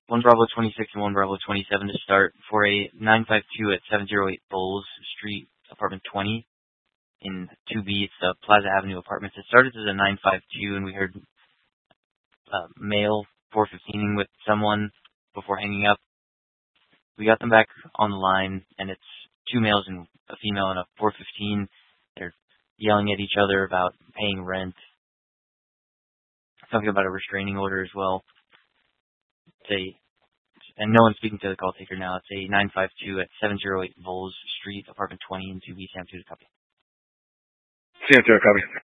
1 Bravo 26 and 1 Bravo 27 to start for a 952 at 708 Bowles Street, apartment 20 in 2B. It's the Plaza Avenue Apartments. It started as a 952, and we heard male 415ing with someone before hanging up. We got them back on the line, and it's two males and a female and a 415. They're yelling at each other about paying rent. Something about a restraining order as well. And no one's speaking to the call taker now. It's a 952 at 708 Bowles Street, apartment 20 in 2B, Sam 2 to copy. Sam 2 to copy.